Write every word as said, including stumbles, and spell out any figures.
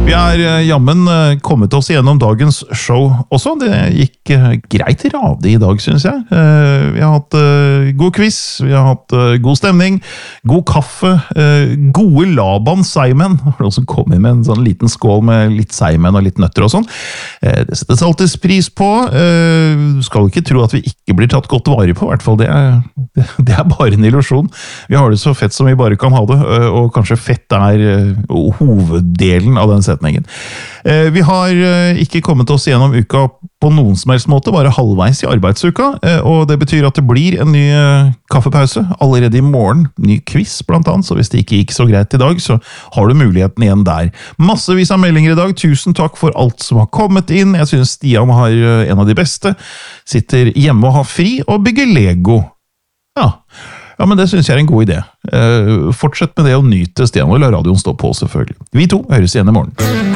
Vi er jammen kommet oss gjennom dagens show også. Det gikk greit radig i dag, synes jeg. Vi har hatt god quiz, vi har hatt god stemning, god kaffe, gode Laban seimen. Det var noen som kom inn med en sånn liten skål med litt seimen og litt nøtter og sånn. Det settes alltid pris på. Du skal ikke tro at vi ikke blir tatt godt vare på, i hvert fall. Det er, det er bare en illusjon. Vi har det så fett som vi bare kan ha det, og kanskje fett er hoveddelen av den setningen. Vi har ikke kommet oss gjennom uka på noen som helst måte, bare halvveis i arbeidsuka, og det betyr at det blir en ny kaffepause allerede i morgen, ny quiz blant annet, så hvis det ikke gikk så greit i dag, så har du muligheten igjen der. Massevis av meldinger i dag, tusen takk for alt som har kommet inn, jeg synes Stian har en av de beste, sitter hjemme og har fri og bygger Lego. Ja, Ja, men det synes jeg er en god idé. Fortsett med det å nyte Stian, og la radioen stå på selvfølgelig. Vi to høres igjen i morgen.